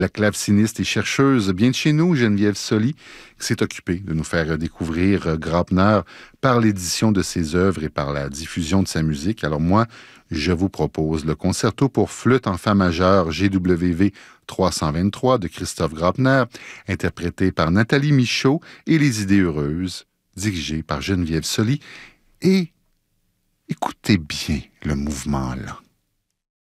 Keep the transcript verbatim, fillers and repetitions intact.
La claveciniste et chercheuse bien de chez nous, Geneviève Soli, qui s'est occupée de nous faire découvrir Graupner par l'édition de ses œuvres et par la diffusion de sa musique. Alors moi, je vous propose le concerto pour flûte en fa majeur G W V trois cent vingt-trois de Christophe Graupner, interprété par Nathalie Michaud, et Les Idées heureuses, dirigé par Geneviève Soli. Et écoutez bien le mouvement là.